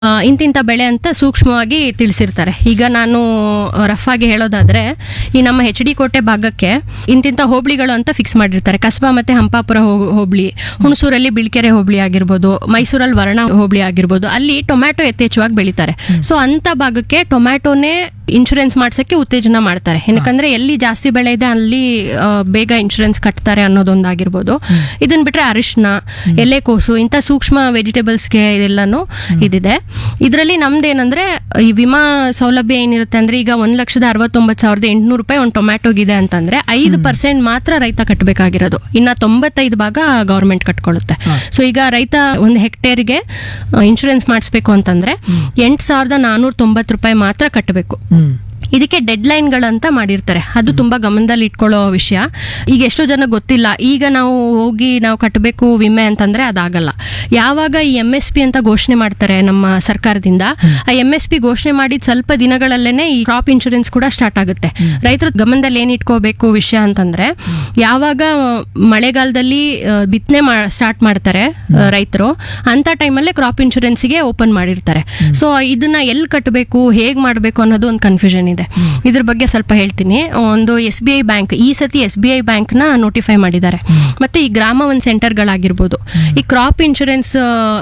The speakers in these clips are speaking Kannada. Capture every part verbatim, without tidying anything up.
ಇಂತಿಂಥ ಬೆಳೆ ಅಂತ ಸೂಕ್ಷ್ಮವಾಗಿ ತಿಳಿಸಿರ್ತಾರೆ. ಈಗ ನಾನು ರಫ್ ಆಗಿ ಹೇಳೋದಾದ್ರೆ, ಈ ನಮ್ಮ ಎಚ್ ಡಿ ಕೋಟೆ ಭಾಗಕ್ಕೆ ಇಂತಿಂಥ ಹೋಬಳಿಗಳು ಅಂತ ಫಿಕ್ಸ್ ಮಾಡಿರ್ತಾರೆ. ಕಸ್ಬಾ ಮತ್ತೆ ಹಂಪಾಪುರ ಹೋಬಳಿ, ಹುಣಸೂರಲ್ಲಿ ಬಿಳ್ಕೆರೆ ಹೋಬಳಿ ಆಗಿರ್ಬೋದು, ಮೈಸೂರಲ್ಲಿ ವರ್ಣ ಹೋಬಳಿ ಆಗಿರ್ಬೋದು, ಅಲ್ಲಿ ಟೊಮ್ಯಾಟೊ ಯಥೇಚ್ಛವಾಗಿ ಬೆಳೀತಾರೆ. ಸೊ ಅಂತ ಭಾಗಕ್ಕೆ ಟೊಮ್ಯಾಟೊನೇ ಇನ್ಶೂರೆನ್ಸ್ ಮಾಡ್ಸಕ್ಕೆ ಉತ್ತೇಜನ ಮಾಡ್ತಾರೆ. ಏನಕ್ಕಂದ್ರೆ ಎಲ್ಲಿ ಜಾಸ್ತಿ ಬೆಳೆ ಇದೆ ಅಲ್ಲಿ ಬೇಗ ಇನ್ಶೂರೆನ್ಸ್ ಕಟ್ತಾರೆ ಅನ್ನೋದೊಂದಾಗಿರ್ಬೋದು. ಇದನ್ನ ಬಿಟ್ರೆ ಅರಿಶಿನ, ಎಲೆಕೋಸು, ಇಂಥ ಸೂಕ್ಷ್ಮ ವೆಜಿಟೇಬಲ್ಸ್ಗೆ ಇದೆಲ್ಲಾನು ಇದಿದೆ. ಇದರಲ್ಲಿ ನಮ್ದೇನಂದ್ರೆ ಈ ವಿಮಾ ಸೌಲಭ್ಯ ಏನಿರುತ್ತೆ ಅಂದ್ರೆ, ಈಗ ಒಂದ್ ಲಕ್ಷದ ಅರವತ್ತೊಂಬತ್ತು ಸಾವಿರದ ಎಂಟುನೂರು ರೂಪಾಯಿ ಒಂದು ಟೊಮ್ಯಾಟೊಗಿದೆ ಅಂತಂದ್ರೆ ಐದು ಪರ್ಸೆಂಟ್ ಮಾತ್ರ ರೈತ ಕಟ್ಟಬೇಕಾಗಿರೋದು, ಇನ್ನ ತೊಂಬತ್ತೈದು ಭಾಗ ಗವರ್ಮೆಂಟ್ ಕಟ್ಕೊಳ್ಳುತ್ತೆ. ಸೊ ಈಗ ರೈತ ಒಂದು ಹೆಕ್ಟೇರ್ಗೆ ಇನ್ಶೂರೆನ್ಸ್ ಮಾಡಿಸ್ಬೇಕು ಅಂತಂದ್ರೆ ಎಂಟು ಸಾವಿರದ ನಾನೂರ ತೊಂಬತ್ತು ರೂಪಾಯಿ ಮಾತ್ರ ಕಟ್ಟಬೇಕು. ಇದಕ್ಕೆ ಡೆಡ್ ಲೈನ್ಗಳಂತ ಮಾಡಿರ್ತಾರೆ, ಅದು ತುಂಬಾ ಗಮನದಲ್ಲಿ ಇಟ್ಕೊಳ್ಳೋ ವಿಷಯ. ಈಗ ಎಷ್ಟೋ ಜನ ಗೊತ್ತಿಲ್ಲ, ಈಗ ನಾವು ಹೋಗಿ ನಾವು ಕಟ್ಟಬೇಕು ವಿಮೆ ಅಂತಂದ್ರೆ ಅದಾಗಲ್ಲ. ಯಾವಾಗ ಈ ಎಂ ಎಸ್ ಪಿ ಅಂತ ಘೋಷಣೆ ಮಾಡ್ತಾರೆ ನಮ್ಮ ಸರ್ಕಾರದಿಂದ, ಆ ಎಂ ಎಸ್ ಪಿ ಘೋಷಣೆ ಮಾಡಿದ ಸ್ವಲ್ಪ ದಿನಗಳಲ್ಲೇನೆ ಈ ಕ್ರಾಪ್ ಇನ್ಶೂರೆನ್ಸ್ ಕೂಡ ಸ್ಟಾರ್ಟ್ ಆಗುತ್ತೆ. ರೈತರು ಗಮನದಲ್ಲಿ ಏನ್ ಇಟ್ಕೋಬೇಕು ವಿಷಯ ಅಂತಂದ್ರೆ, ಯಾವಾಗ ಮಳೆಗಾಲದಲ್ಲಿ ಬಿತ್ತನೆ ಸ್ಟಾರ್ಟ್ ಮಾಡ್ತಾರೆ ರೈತರು, ಅಂತ ಟೈಮಲ್ಲೇ ಕ್ರಾಪ್ ಇನ್ಶೂರೆನ್ಸ್ಗೆ ಓಪನ್ ಮಾಡಿರ್ತಾರೆ. ಸೊ ಇದನ್ನ ಎಲ್ಲಿ ಕಟ್ಟಬೇಕು, ಹೇಗ್ ಮಾಡಬೇಕು ಅನ್ನೋದು ಒಂದು ಕನ್ಫ್ಯೂಷನ್ ಇದೆ. ಇದ್ರ ಬಗ್ಗೆ ಸ್ವಲ್ಪ ಹೇಳ್ತೀನಿ. ಒಂದು ಎಸ್ ಬಿ ಐ ಬ್ಯಾಂಕ್ ಈ ಸತಿ ಎಸ್ ಬಿ ಐ ಬ್ಯಾಂಕ್ ನ ನೋಟಿಫೈ ಮಾಡಿದ್ದಾರೆ. ಮತ್ತೆ ಈ ಗ್ರಾಮ ಒನ್ ಸೆಂಟರ್ ಗಳಾಗಿರ್ಬೋದು, ಈ ಕ್ರಾಪ್ ಇನ್ಶೂರೆನ್ಸ್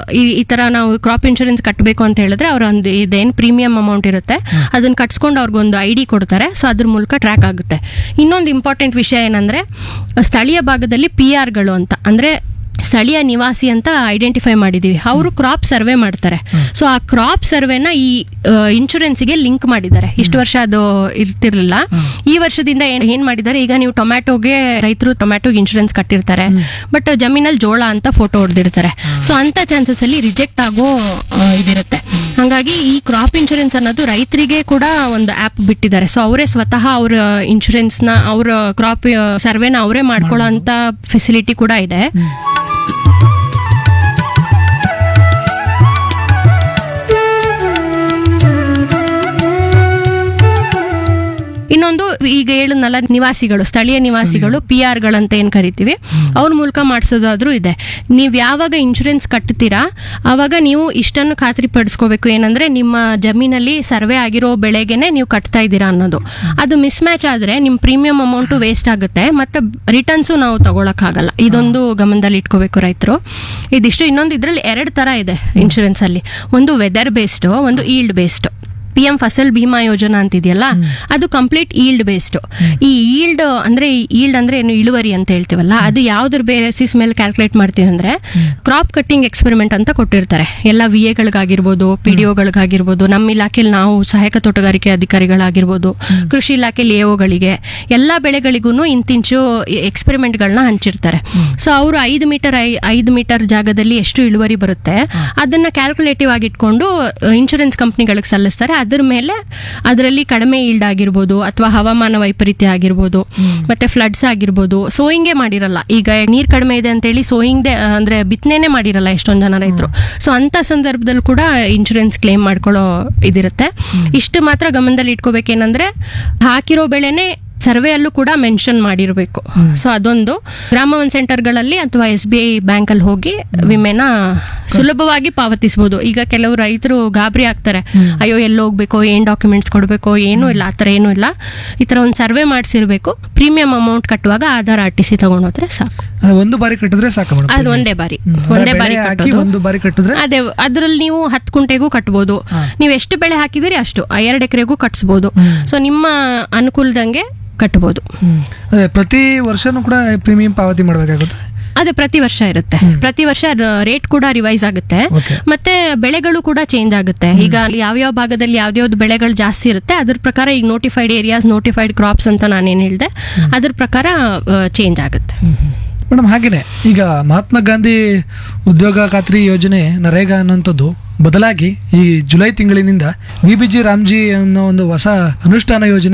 ಈ ತರ ನಾವು ಕ್ರಾಪ್ ಇನ್ಶೂರೆನ್ಸ್ ಕಟ್ಟಬೇಕು ಅಂತ ಹೇಳಿದ್ರೆ ಅವ್ರ ಒಂದು ಇದೇನ್ ಪ್ರೀಮಿಯಂ ಅಮೌಂಟ್ ಇರುತ್ತೆ ಅದನ್ನ ಕಟ್ಸ್ಕೊಂಡು ಅವ್ರಿಗೊಂದು ಐ ಡಿ ಕೊಡ್ತಾರೆ. ಸೊ ಅದ್ರ ಮೂಲಕ ಟ್ರ್ಯಾಕ್ ಆಗುತ್ತೆ. ಇನ್ನೊಂದು ಇಂಪಾರ್ಟೆಂಟ್ ವಿಷಯ ಏನಂದ್ರೆ, ಸ್ಥಳೀಯ ಭಾಗದಲ್ಲಿ ಪಿ ಆರ್ ಗಳು ಅಂತ ಅಂದ್ರೆ ಸ್ಥಳೀಯ ನಿವಾಸಿ ಅಂತ ಐಡೆಂಟಿಫೈ ಮಾಡಿದೀವಿ, ಅವರು ಕ್ರಾಪ್ ಸರ್ವೆ ಮಾಡ್ತಾರೆ. ಸೊ ಆ ಕ್ರಾಪ್ ಸರ್ವೆನ ಈ ಇನ್ಶೂರೆನ್ಸ್ಗೆ ಲಿಂಕ್ ಮಾಡಿದ್ದಾರೆ. ಇಷ್ಟು ವರ್ಷ ಅದು ಇರ್ತಿರ್ಲಿಲ್ಲ. ಈ ವರ್ಷದಿಂದ ಏನ್ ಮಾಡಿದ್ದಾರೆ, ಈಗ ನೀವು ಟೊಮ್ಯಾಟೋಗೆ ರೈತರು ಟೊಮ್ಯಾಟೋಗೆ ಇನ್ಶೂರೆನ್ಸ್ ಕಟ್ಟಿರ್ತಾರೆ, ಬಟ್ ಜಮೀನಲ್ಲಿ ಜೋಳ ಅಂತ ಫೋಟೋ ಹೊಡೆದಿರ್ತಾರೆ. ಸೊ ಅಂತ ಚಾನ್ಸಸ್ ಅಲ್ಲಿ ರಿಜೆಕ್ಟ್ ಆಗೋ ಇದಿರುತ್ತೆ. ಹಾಗಾಗಿ ಈ ಕ್ರಾಪ್ ಇನ್ಶೂರೆನ್ಸ್ ಅನ್ನೋದು ರೈತರಿಗೆ ಕೂಡ ಒಂದು ಆಪ್ ಬಿಟ್ಟಿದ್ದಾರೆ. ಸೊ ಅವರೇ ಸ್ವತಃ ಅವ್ರ ಇನ್ಶೂರೆನ್ಸ್ ನ ಅವ್ರ ಕ್ರಾಪ್ ಸರ್ವೆನ ಅವರೇ ಮಾಡ್ಕೊಳ್ಳೋ ಅಂತ ಫೆಸಿಲಿಟಿ ಕೂಡ ಇದೆ. ಇನ್ನೊಂದು, ಈಗ ಹೇಳನಲ್ಲ ನಿವಾಸಿಗಳು, ಸ್ಥಳೀಯ ನಿವಾಸಿಗಳು ಪಿ ಆರ್ ಗಳಂತ ಏನ್ ಕರಿತೀವಿ, ಅವ್ರ ಮೂಲಕ ಮಾಡಿಸೋದಾದ್ರೂ ಇದೆ. ನೀವ್ ಯಾವಾಗ ಇನ್ಶೂರೆನ್ಸ್ ಕಟ್ತೀರಾ ಆವಾಗ ನೀವು ಇಷ್ಟನ್ನು ಖಾತ್ರಿ ಪಡಿಸ್ಕೋಬೇಕು, ಏನಂದ್ರೆ ನಿಮ್ಮ ಜಮೀನಲ್ಲಿ ಸರ್ವೆ ಆಗಿರೋ ಬೆಳೆಗೆನೆ ನೀವು ಕಟ್ತಾ ಇದ್ದೀರಾ ಅನ್ನೋದು. ಅದು ಮಿಸ್ ಮ್ಯಾಚ್ ಆದ್ರೆ ನಿಮ್ ಪ್ರೀಮಿಯಂ ಅಮೌಂಟ್ ವೇಸ್ಟ್ ಆಗುತ್ತೆ, ಮತ್ತೆ ರಿಟರ್ನ್ಸು ನಾವು ತಗೊಳಕ್ ಆಗಲ್ಲ. ಇದೊಂದು ಗಮನದಲ್ಲಿ ಇಟ್ಕೋಬೇಕು ರೈತರು. ಇದಿಷ್ಟು. ಇನ್ನೊಂದು, ಇದ್ರಲ್ಲಿ ಎರಡು ತರ ಇದೆ ಇನ್ಶೂರೆನ್ಸ್ ಅಲ್ಲಿ. ಒಂದು ವೆದರ್ ಬೇಸ್ಡ್, ಒಂದು yield based. P M Fasal Bima Yojana ಅಂತಿದೆಯಲ್ಲ, ಅದು ಕಂಪ್ಲೀಟ್ ಈಲ್ಡ್ ಬೇಸ್ಡ್. ಈ ಈಲ್ಡ್ ಅಂದ್ರೆ ಈಲ್ಡ್ ಅಂದ್ರೆ ಏನು, ಇಳುವರಿ ಅಂತ ಹೇಳ್ತೀವಲ್ಲ, ಅದು ಯಾವ್ದ್ರ ಬೇಸಿಸ್ ಮೇಲೆ ಕ್ಯಾಲ್ಕುಲೇಟ್ ಮಾಡ್ತೀವಿ ಅಂದ್ರೆ, ಕ್ರಾಪ್ ಕಟ್ಟಿಂಗ್ ಎಕ್ಸ್ಪೆರಿಮೆಂಟ್ ಅಂತ ಕೊಟ್ಟಿರ್ತಾರೆ ಎಲ್ಲ ವಿ ಎಗಳಿಗಾಗಿರ್ಬೋದು, ಪಿ ಡಿ ಒಗಳಿಗಾಗಿರ್ಬೋದು, ನಮ್ಮ ಇಲಾಖೆಯಲ್ಲಿ ನಾವು ಸಹಾಯಕ ತೋಟಗಾರಿಕೆ ಅಧಿಕಾರಿಗಳಾಗಿರ್ಬೋದು, ಕೃಷಿ ಇಲಾಖೆಯಲ್ಲಿ ಎ ಒಗಳಿಗೆ, ಎಲ್ಲಾ ಬೆಳೆಗಳಿಗೂ ಇಂತಿಂಚು ಎಕ್ಸ್ಪೆರಿಮೆಂಟ್ಗಳನ್ನ ಹಂಚಿರ್ತಾರೆ. ಸೊ ಅವರು ಐದು ಮೀಟರ್ ಐದು ಮೀಟರ್ ಜಾಗದಲ್ಲಿ ಎಷ್ಟು ಇಳುವರಿ ಬರುತ್ತೆ ಅದನ್ನ ಕ್ಯಾಲ್ಕುಲೇಟಿವ್ ಆಗಿಟ್ಕೊಂಡು ಇನ್ಶೂರೆನ್ಸ್ ಕಂಪ್ನಿಗಳಿಗೆ ಸಲ್ಲಿಸ್ತಾರೆ. ಅದ್ರ ಮೇಲೆ ಅದರಲ್ಲಿ ಕಡಿಮೆ ಈಲ್ಡ್ ಆಗಿರ್ಬೋದು, ಅಥವಾ ಹವಾಮಾನ ವೈಪರೀತ್ಯ ಆಗಿರ್ಬೋದು, ಮತ್ತೆ ಫ್ಲಡ್ಸ್ ಆಗಿರ್ಬೋದು, ಸೋಯಿಂಗೇ ಮಾಡಿರಲ್ಲ. ಈಗ ನೀರ್ ಕಡಿಮೆ ಇದೆ ಅಂತ ಹೇಳಿ ಸೋಯಿಂಗ್ ಅಂದ್ರೆ ಬಿತ್ತನೆ ಮಾಡಿರಲ್ಲ ಎಷ್ಟೊಂದು ಜನ ರೈತರು. ಸೊ ಅಂತ ಸಂದರ್ಭದಲ್ಲಿ ಕೂಡ ಇನ್ಶೂರೆನ್ಸ್ ಕ್ಲೇಮ್ ಮಾಡ್ಕೊಳ್ಳೋ ಇದಿರುತ್ತೆ. ಇಷ್ಟು ಮಾತ್ರ ಗಮನದಲ್ಲಿ ಇಟ್ಕೋಬೇಕೇನಂದ್ರೆ, ಹಾಕಿರೋ ಬೆಳೆನೆ ಸರ್ವೆ ಅಲ್ಲೂ ಕೂಡ ಮೆನ್ಷನ್ ಮಾಡಿರಬೇಕು. ಸೊ ಅದೊಂದು. ಗ್ರಾಮ ಒನ್ ಸೆಂಟರ್ಗಳಲ್ಲಿ ಅಥವಾ ಎಸ್ ಬಿ ಐ ಬ್ಯಾಂಕ್ ಅಲ್ಲಿ ಹೋಗಿ ವಿಮೆನ ಸುಲಭವಾಗಿ ಪಾವತಿಸಬಹುದು. ಈಗ ಕೆಲವು ರೈತರು ಗಾಬರಿ ಆಗ್ತಾರೆ, ಅಯ್ಯೋ ಎಲ್ಲಿ ಹೋಗ್ಬೇಕು, ಏನ್ ಡಾಕ್ಯುಮೆಂಟ್ಸ್ ಕೊಡಬೇಕು, ಏನೂ ಇಲ್ಲ, ಆತರ ಏನೂ ಇಲ್ಲ. ಈ ತರ ಒಂದು ಸರ್ವೆ ಮಾಡಿಸಿರ್ಬೇಕು. ಪ್ರೀಮಿಯಂ ಅಮೌಂಟ್ ಕಟ್ಟುವಾಗ ಆಧಾರ್ ಆರ್ ಟಿ ಸಿ ತಗೊಂಡೋದ್ರೆ ಸಾಕು. ಒಂದು ಬಾರಿ ಕಟ್ಟಿದ್ರೆ ಸಾಕು. ಅದು ಒಂದೇ ಬಾರಿ ಒಂದೇ ಬಾರಿ ಕಟ್ಟೋದು. ಅದೇ, ಅದ್ರಲ್ಲಿ ನೀವು ಹತ್ತು ಕುಂಟೆಗೂ ಕಟ್ಬೋದು. ನೀವು ಎಷ್ಟು ಬೆಳೆ ಹಾಕಿದಿರಿ ಅಷ್ಟು ಎರಡು ಎಕರೆಗೂ ಕಟ್ಸ್ಬೋದು. ಸೊ ನಿಮ್ಮ ಅನುಕೂಲದಂಗೆ ಕಟ್ಟಬಹುದು. ಪ್ರತಿ ವರ್ಷನೂ ಕೂಡ ಪ್ರೀಮಿಯಂ ಪಾವತಿ ಮಾಡಬೇಕಾಗುತ್ತೆ. ಅದೇ ಪ್ರತಿ ವರ್ಷ ಇರುತ್ತೆ. ಪ್ರತಿ ವರ್ಷ ರೇಟ್ ಕೂಡ ರಿವೈಸ್ ಆಗುತ್ತೆ, ಮತ್ತೆ ಬೆಳೆಗಳು ಕೂಡ ಚೇಂಜ್ ಆಗುತ್ತೆ. ಈಗ ಯಾವ್ಯಾವ ಭಾಗದಲ್ಲಿ ಯಾವ್ದಾವ್ದು ಬೆಳೆಗಳು ಜಾಸ್ತಿ ಇರುತ್ತೆ ಅದ್ರ ಪ್ರಕಾರ, ಈಗ ನೋಟಿಫೈಡ್ ಏರಿಯಾಸ್, ನೋಟಿಫೈಡ್ ಕ್ರಾಪ್ಸ್ ಅಂತ ನಾನೇನ್ ಹೇಳ್ದೆ, ಅದ್ರ ಪ್ರಕಾರ ಚೇಂಜ್ ಆಗುತ್ತೆ. ಮೇಡಮ್, ಹಾಗೇನೆ ಈಗ ಮಹಾತ್ಮ ಗಾಂಧಿ ಉದ್ಯೋಗ ಖಾತ್ರಿ ಯೋಜನೆ ನರೇಗಾ ಅನ್ನೋಂಥದ್ದು ಬದಲಾಗಿ ಈ ಜುಲೈ ತಿಂಗಳಿನಿಂದ ವಿ ಬಿ ಜಿ ರಾಮ್ಜಿ ಅನ್ನೋ ಒಂದು ಹೊಸ ಅನುಷ್ಠಾನ ಯೋಜನೆ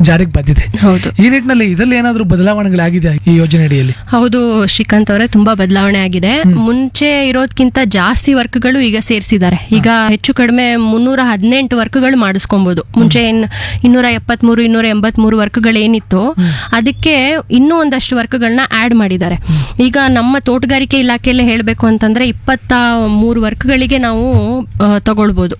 ಜಾರಿಗೆ ಬಂದಿದೆ. ಹೌದು ಈ ನಿಟ್ಟಿನಲ್ಲಿ ಇದರಲ್ಲಿ ಏನಾದರೂ ಬದಲಾವಣೆಗಳಾಗಿದೆ ಈ ಯೋಜನೆ ಅಡಿಯಲ್ಲಿ? ಹೌದು ಶ್ರೀಕಾಂತ್ ಅವರೇ, ತುಂಬಾ ಬದಲಾವಣೆ ಆಗಿದೆ. ಮುಂಚೆ ಇರೋದ್ಕಿಂತ ಜಾಸ್ತಿ ವರ್ಕ್ಗಳು ಈಗ ಸೇರಿಸಿದ್ದಾರೆ. ಈಗ ಹೆಚ್ಚು ಕಡಿಮೆ ಮುನ್ನೂರ ಹದಿನೆಂಟು ವರ್ಕ್ಗಳು ಮಾಡಿಸ್ಕೊಬಹುದು. ಮುಂಚೆ ಏನ್ ಇನ್ನೂರ ಎಪ್ಪತ್ಮೂರು ಇನ್ನೂರ ಎಂಬತ್ಮೂರು ವರ್ಕ್ಗಳು ಏನಿತ್ತು ಅದಕ್ಕೆ ಇನ್ನೂ ಒಂದಷ್ಟು ವರ್ಕ್ಗಳನ್ನ ಆಡ್ ಮಾಡಿದ್ದಾರೆ. ಈಗ ನಮ್ಮ ತೋಟಗಾರಿಕೆ ಇಲಾಖೆಯಲ್ಲಿ ಹೇಳಬೇಕು ಅಂತಂದ್ರೆ ಇಪ್ಪತ್ತ ಮೂರು ವರ್ಕ್ಗಳಿಗೆ ನಾವು ತಗೊಳ್ಬಹುದು.